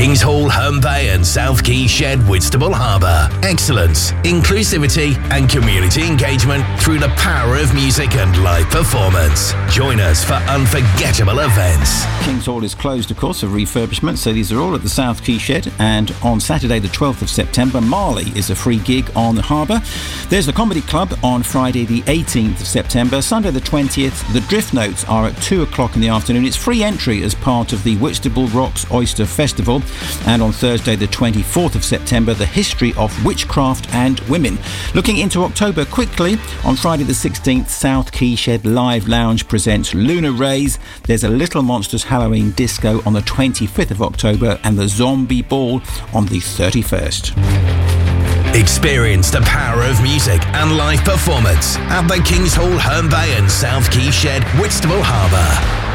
Kings Hall, Herne Bay and South Quay Shed, Whitstable Harbour. Excellence, inclusivity and community engagement through the power of music and live performance. Join us for unforgettable events. Kings Hall is closed, of course, for refurbishment, so these are all at the South Quay Shed. And on Saturday the 12th of September, Marley is a free gig on the harbour. There's the Comedy Club on Friday the 18th of September. Sunday the 20th, the Drift Notes are at 2 o'clock in the afternoon. It's free entry as part of the Whitstable Rocks Oyster Festival. And on Thursday the 24th of September, the History of Witchcraft and Women. Looking into October quickly, on Friday the 16th, South Quay Shed Live Lounge presents Lunar Rays. There's a Little Monsters Halloween Disco on the 25th of October and the Zombie Ball on the 31st. Experience the power of music and live performance at the Kings Hall, Herne Bay and South Quay Shed, Whitstable Harbour.